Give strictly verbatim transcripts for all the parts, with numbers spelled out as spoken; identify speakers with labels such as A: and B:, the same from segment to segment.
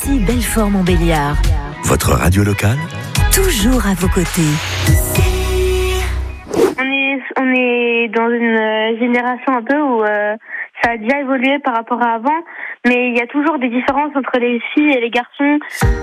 A: Ici Belfort-Montbéliard.
B: Votre radio locale ?
A: Toujours à vos côtés.
C: On est, on est dans une génération un peu où euh, ça a déjà évolué par rapport à avant, mais il y a toujours des différences entre les filles et les garçons.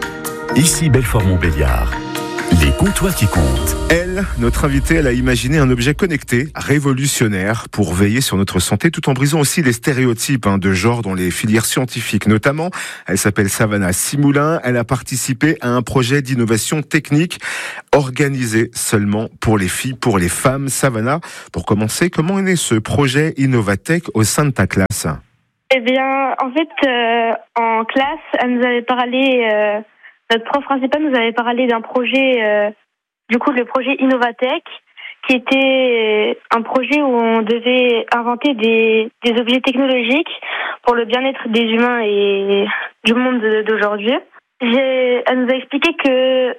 B: Ici Belfort-Montbéliard. Les comptoirs qui comptent.
D: Elle, notre invitée, elle a imaginé un objet connecté, révolutionnaire, pour veiller sur notre santé, tout en brisant aussi les stéréotypes hein, de genre dans les filières scientifiques. Notamment, elle s'appelle Savannah Simoulin. Elle a participé à un projet d'innovation technique organisé seulement pour les filles, pour les femmes. Savannah, pour commencer, comment est né ce projet Innovatech au sein de ta classe ?
C: Eh bien, en fait, euh, en classe, elle nous avait parlé... Euh Notre prof principal nous avait parlé d'un projet, euh, du coup le projet Innovatech, qui était un projet où on devait inventer des, des objets technologiques pour le bien-être des humains et du monde d'aujourd'hui. J'ai, elle nous a expliqué que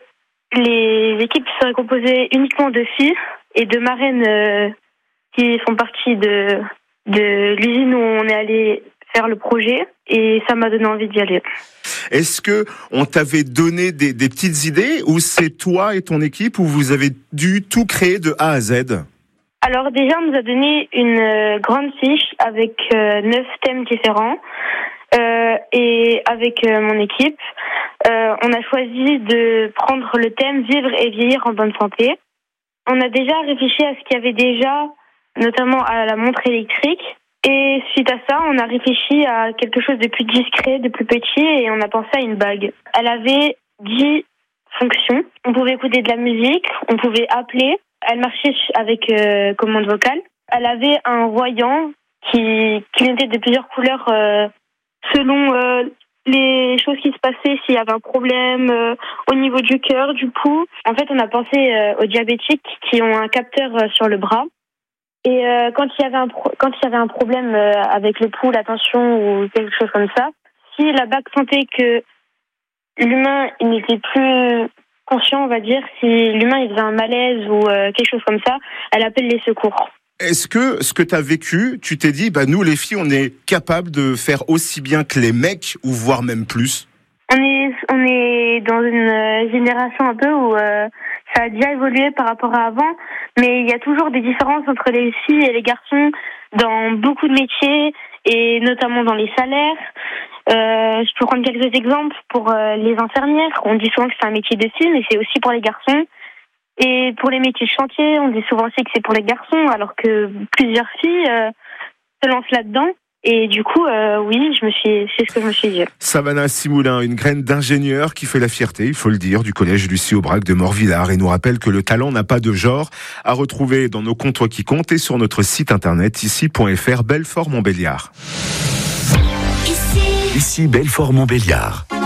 C: les équipes seraient composées uniquement de filles et de marraines euh, qui font partie de, de l'usine où on est allé faire le projet, et ça m'a donné envie d'y aller.
D: Est-ce que on t'avait donné des, des petites idées, ou c'est toi et ton équipe où vous avez dû tout créer de A à Z ?
C: Alors déjà, on nous a donné une euh, grande fiche avec euh, neuf thèmes différents, euh, et avec euh, mon équipe, euh, on a choisi de prendre le thème vivre et vieillir en bonne santé. On a déjà réfléchi à ce qu'il y avait déjà, notamment à la montre électrique. Et suite à ça, on a réfléchi à quelque chose de plus discret, de plus petit, et on a pensé à une bague. Elle avait dix fonctions. On pouvait écouter de la musique, on pouvait appeler. Elle marchait avec euh, commande vocale. Elle avait un voyant qui clignotait de plusieurs couleurs euh, selon euh, les choses qui se passaient, s'il y avait un problème euh, au niveau du cœur, du pouls. En fait, on a pensé euh, aux diabétiques qui ont un capteur euh, sur le bras. Et euh, quand il y avait un pro- quand il y avait un problème euh, avec le pouls, la tension ou quelque chose comme ça, si la bague sentait que l'humain il n'était plus conscient, on va dire, si l'humain il faisait un malaise ou euh, quelque chose comme ça, elle appelle les secours.
D: Est-ce que ce que tu as vécu, tu t'es dit, bah nous les filles, on est capables de faire aussi bien que les mecs, ou voire même plus ?
C: On est on est dans une génération un peu où euh, ça a déjà évolué par rapport à avant, mais il y a toujours des différences entre les filles et les garçons dans beaucoup de métiers, et notamment dans les salaires. Euh, je peux prendre quelques exemples pour euh, les infirmières. On dit souvent que c'est un métier de fille, mais c'est aussi pour les garçons. Et pour les métiers de chantier, on dit souvent aussi que c'est pour les garçons, alors que plusieurs filles euh, se lancent là-dedans. Et du coup, euh, oui, je me suis, c'est ce que je me suis dit.
D: Savannah Simoulin, une graine d'ingénieur qui fait la fierté, il faut le dire, du collège Lucie Aubrac de Morvillard, et nous rappelle que le talent n'a pas de genre, à retrouver dans nos comptoirs qui comptent et sur notre site internet ici point f r. Belfort-Montbéliard.
B: Ici Belfort-Montbéliard.